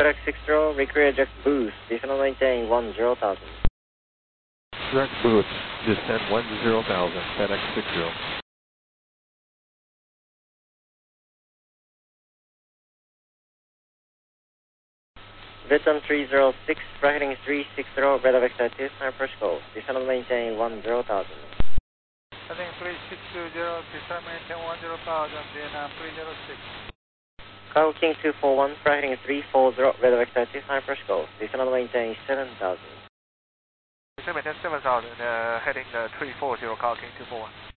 FedEx 60, require direct boost, descend maintain 10,000. Direct boost, descend 10,000, FedEx 60. Vietnam 306, heading 360, red of excited, time first call, descend maintain 10,000. Heading 360, descend maintain 10,000, Vietnam 306. Kyle King 241, heading 340, red of excited, time first call, descend maintain 7,000. Descend maintain 7,000, heading 340, Kyle King 241.